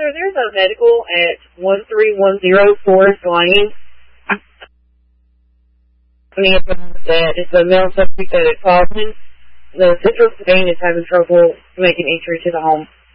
sir, there's a medical at 1310 Forest Lane. That is a male subject that is calling. The Central Sedan is having trouble making entry to the home.